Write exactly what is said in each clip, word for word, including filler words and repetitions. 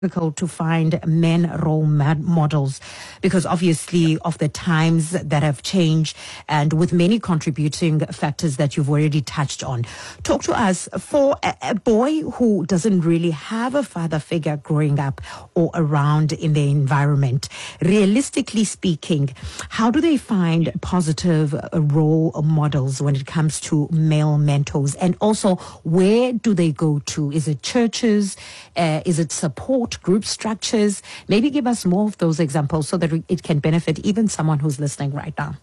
difficult to find men role models because obviously of the times that have changed and with many contributing factors that you've already touched on. Talk to us for a, a boy who doesn't really have a father figure growing up or around in the environment. Realistically speaking, how do they find positive role models when it comes to male mentors? And also, where do they go to? Is it churches? Uh, is it support group structures? Maybe give us more of those examples so that it can benefit even someone who's listening right now.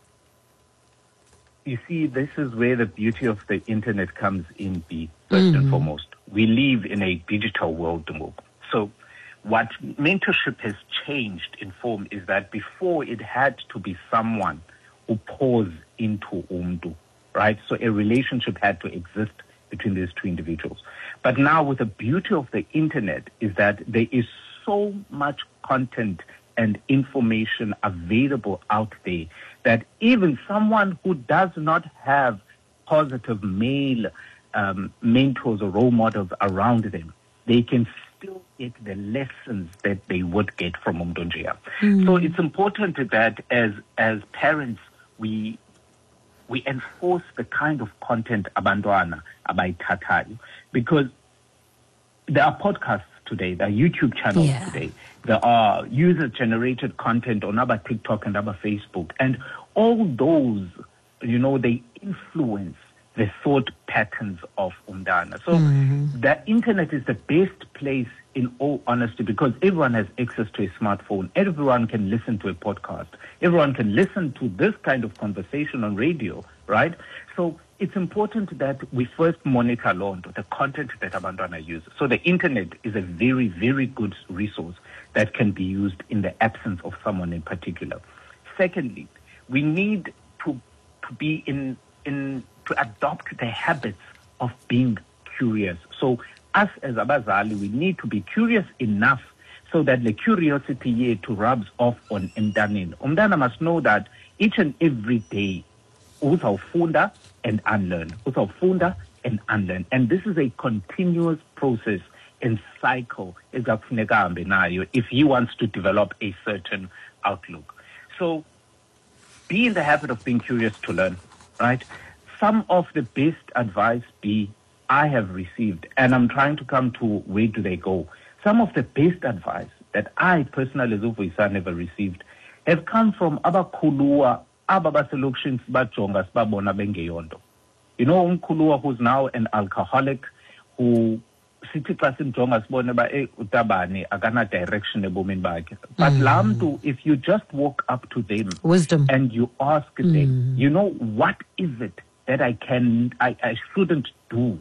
You see, this is where the beauty of the internet comes in, B, first mm. and foremost. We live in a digital world. So what mentorship has changed in form is that before it had to be someone who pours into umdu, right? So a relationship had to exist between these two individuals. But now with the beauty of the internet is that there is so much content and information available out there that even someone who does not have positive male um, mentors or role models around them, they can still get the lessons that they would get from Umdonjia. Mm. So it's important that as as parents, we we enforce the kind of content abantwana abayithathayo, because there are podcasts today, there are YouTube channels yeah. today, there are user-generated content on our TikTok and our Facebook, and all those, you know, they influence the thought patterns of umdana. So mm-hmm. the internet is the best place in all honesty because everyone has access to a smartphone. Everyone can listen to a podcast. Everyone can listen to this kind of conversation on radio, right? So it's important that we first monitor Londo, the content that abantwana use. So the internet is a very, very good resource that can be used in the absence of someone in particular. Secondly, we need to to be in in to adopt the habits of being curious. So us as abazali, we need to be curious enough so that the curiosity here to rubs off on umdana. Umdana must know that each and every day, uzawufunda and unlearn, uzawufunda and unlearn. And this is a continuous process and cycle if he wants to develop a certain outlook. So be in the habit of being curious to learn, right? Some of the best advice be I have received, and I'm trying to come to where do they go. Some of the best advice that I personally, as Uvuyisa, never received have come from abakhuluwa ababaselokishini sibajonga sibabona bengeyondo. You know, umkhuluwa who's now an alcoholic, who sithi xa simjonga sibone ba eh utabane akana direction ebomini bakhe. But mm. lamntu, if you just walk up to them wisdom and you ask mm. them, you know, what is it that I can I, I shouldn't do?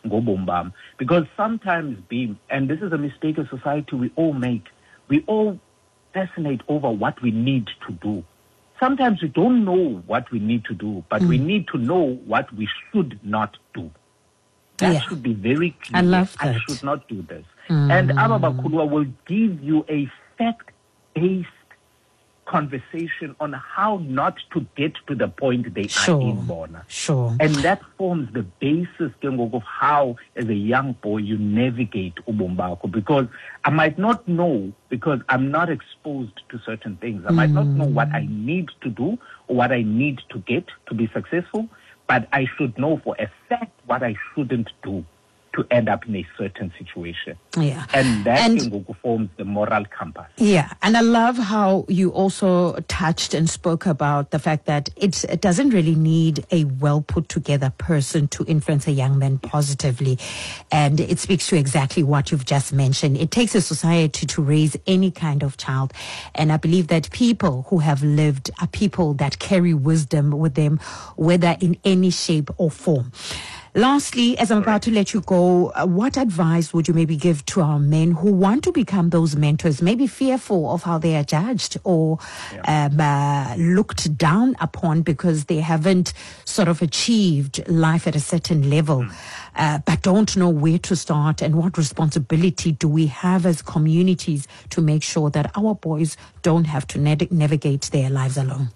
Because sometimes, Beam, and this is a mistake of society we all make, we all fascinate over what we need to do. Sometimes we don't know what we need to do, but mm. we need to know what we should not do. That yeah. should be very clear. I love that. I should not do this. Mm. And Ababakulwa will give you a fact-based conversation on how not to get to the point they sure. are in, Bona. Sure. And that forms the basis of how, as a young boy, you navigate Ubombako. Because I might not know, because I'm not exposed to certain things. I might mm. not know what I need to do or what I need to get to be successful, but I should know for a fact what I shouldn't do to end up in a certain situation. Yeah. And that and, forms the moral compass. Yeah. And I love how you also touched and spoke about the fact that it's, it doesn't really need a well put together person to influence a young man positively. And it speaks to exactly what you've just mentioned. It takes a society to raise any kind of child. And I believe that people who have lived are people that carry wisdom with them, whether in any shape or form. Lastly, as I'm about to let you go, uh, what advice would you maybe give to our men who want to become those mentors, maybe fearful of how they are judged or yeah. um, uh, looked down upon because they haven't sort of achieved life at a certain level, mm. uh, but don't know where to start, and what responsibility do we have as communities to make sure that our boys don't have to nav- navigate their lives alone?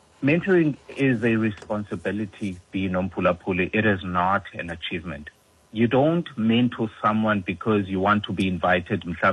Mentoring is a responsibility, being on Pulapuli. It is not an achievement. you don't mentor someone because you want to be invited